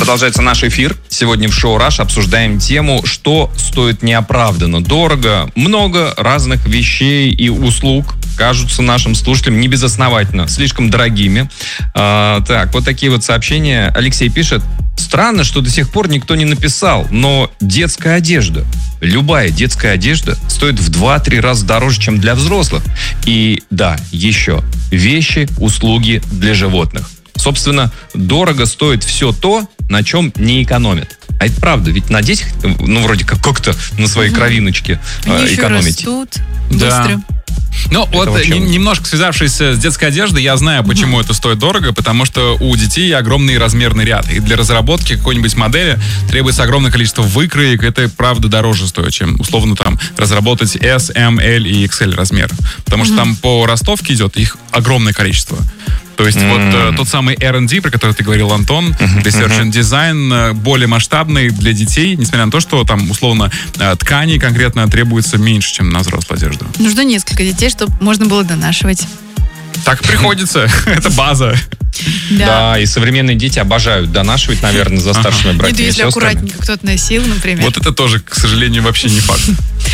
Продолжается наш эфир. Сегодня в шоу «Раш» обсуждаем тему, что стоит неоправданно дорого. Много разных вещей и услуг кажутся нашим слушателям небезосновательно слишком дорогими. Так, вот такие вот сообщения. Алексей пишет: странно, что до сих пор никто не написал, но детская одежда, любая детская одежда стоит в 2-3 раза дороже, чем для взрослых. И да, еще вещи, услуги для животных. Собственно, дорого стоит все то, на чем не экономят. А это правда, ведь на детях, ну, вроде как-то на своей кровиночке экономить. Растут быстро. Ну, это вот немножко связавшись с детской одеждой, я знаю, почему это стоит дорого, потому что у детей огромный размерный ряд. И для разработки какой-нибудь модели требуется огромное количество выкроек. Это, правда, дороже стоит, чем, условно, там, разработать S, M, L и XL размер. Потому что там по ростовке идет их огромное количество. То есть вот тот самый R&D, про который ты говорил, Антон, Research and Design, более масштабный для детей, несмотря на то, что там, условно, ткани конкретно требуется меньше, чем на взрослую одежду. Нужно несколько детей, чтобы можно было донашивать. Так приходится. Это база. Да, и современные дети обожают донашивать, наверное, за старшими братьями и если сестрами. аккуратненько кто-то носил, например. Вот это тоже, к сожалению, вообще не факт.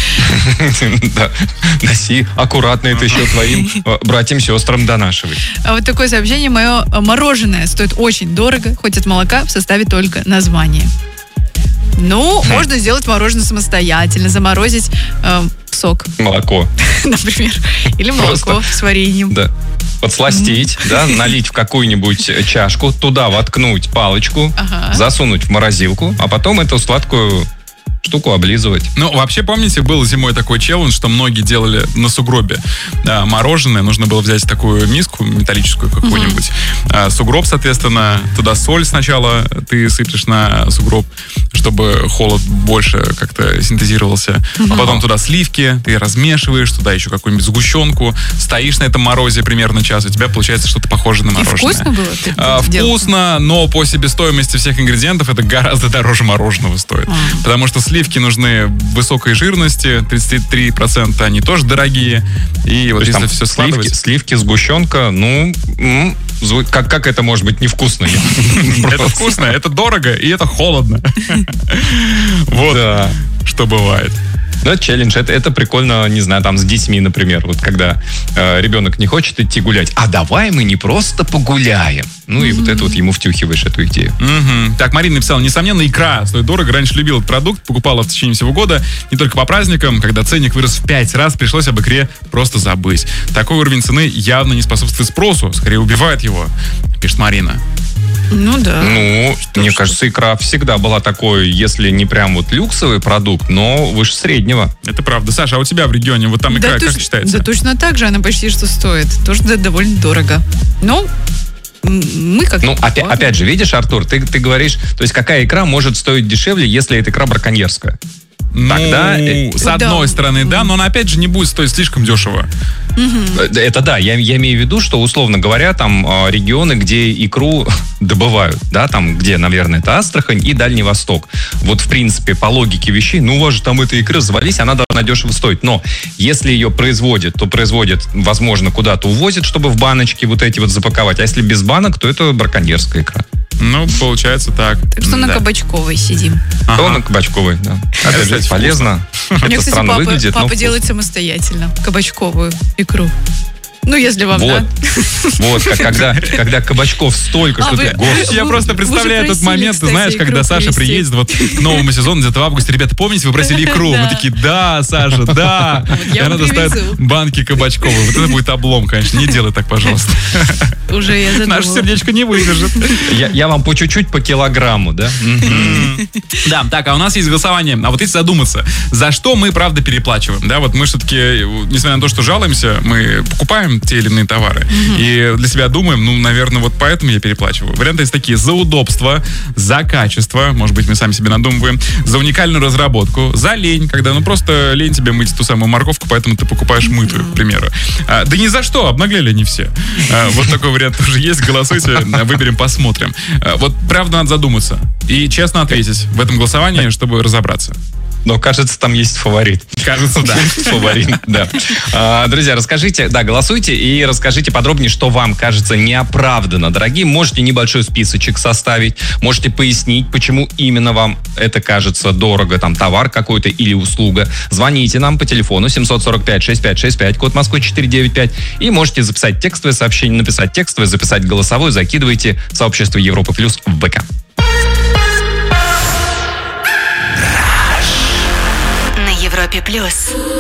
Да, носи аккуратно, это еще твоим братьям, сестрам донашивай. А вот такое сообщение: мое мороженое стоит очень дорого, хоть от молока в составе только название. Ну, можно сделать мороженое самостоятельно, заморозить сок. Молоко. Например. Или молоко с вареньем. Да. Подсластить, да, налить в какую-нибудь чашку, туда воткнуть палочку, засунуть в морозилку, а потом эту сладкую штуку облизывать. Ну, вообще, помните, был зимой такой челлендж, что многие делали на сугробе мороженое. Нужно было взять такую миску металлическую какую-нибудь. Сугроб, соответственно, туда соль сначала ты сыплешь на сугроб, чтобы холод больше как-то синтезировался. А потом туда сливки, ты размешиваешь, туда еще какую-нибудь сгущенку, стоишь на этом морозе примерно час, у тебя получается что-то похожее на мороженое. И вкусно было? Вкусно, но по себестоимости всех ингредиентов это гораздо дороже мороженого стоит. Потому что сливки нужны высокой жирности, 33%, они тоже дорогие. И вот если все складывать... Сливки, сгущенка, ну... Как это может быть невкусно? Это вкусно, это дорого и это холодно. Вот что бывает. Да, челлендж. Это прикольно, не знаю, там с детьми, например. Вот когда ребенок не хочет идти гулять, а давай мы не просто погуляем. Ну и вот это вот ему втюхиваешь, эту идею. Так, Марина написала: несомненно, икра стоит дорого. Раньше любил этот продукт, покупала в течение всего года. Не только по праздникам, когда ценник вырос в 5 раз, пришлось об икре просто забыть. Такой уровень цены явно не способствует спросу, скорее убивает его, пишет Марина. Ну да. Ну, мне кажется, икра всегда была такой, если не прям вот люксовый продукт, но выше среднего. Это правда. Саша, а у тебя в регионе вот там икра как считается? Да точно так же, она почти что стоит. Тоже довольно дорого. Но мы как... Ну, опять же, видишь, Артур, ты говоришь, то есть какая икра может стоить дешевле, если эта икра браконьерская? Тогда, с одной стороны, да, но она опять же не будет стоить слишком дешево. Это да, я имею в виду, что, условно говоря, там регионы, где икру добывают, да, там, где, наверное, это Астрахань и Дальний Восток. Вот, в принципе, по логике вещей, ну, у вас же там эта икра завались, она должна дешево стоить. Но если ее производят, то производят, возможно, куда-то увозят, чтобы в баночки вот эти вот запаковать. А если без банок, то это браконьерская икра. Ну, получается так. Так что на Кабачковой сидим. То на Кабачковой, да. Опять же, полезно. Это странно выглядит, но папа делает самостоятельно кабачковую икру. Ну, если вам, вот, вот, когда кабачков столько, что ты... Я просто представляю этот момент, ты знаешь, когда Саша приедет вот к новому сезону, где-то в августе. Ребята, помните, вы просили икру? Мы такие: да, Саша, да. И она достает банки кабачковые. Вот это будет облом, конечно. Не делай так, пожалуйста. Уже я задумала. Наше сердечко не выдержит. Я вам по чуть-чуть, по килограмму, да? Да, так, а у нас есть голосование. А вот если задуматься, за что мы, правда, переплачиваем? Да, вот мы все-таки, несмотря на то, что жалуемся, мы покупаем те или иные товары. И для себя думаем, ну, наверное, вот поэтому я переплачиваю. Варианты есть такие: за удобство, за качество, может быть, мы сами себе надумываем, за уникальную разработку, за лень, когда, ну, просто лень тебе мыть ту самую морковку, поэтому ты покупаешь мытую, к примеру. Да ни за что, обнаглели не все. Вот такой вариант тоже есть. Голосуйте, выберем, посмотрим. Вот, правда, надо задуматься и честно ответить в этом голосовании, чтобы разобраться. Но, кажется, там есть фаворит. Кажется, да. Фаворит, да. Друзья, расскажите, голосуйте и расскажите подробнее, что вам кажется неоправданно. Дорогие, можете небольшой списочек составить, можете пояснить, почему именно вам это кажется дорого, там, товар какой-то или услуга. Звоните нам по телефону 745-6565, код Москвы 495, и можете записать текстовое сообщение, написать текстовое, записать голосовое, закидывайте в сообщество Европа Плюс в ВК. На Европе Плюс.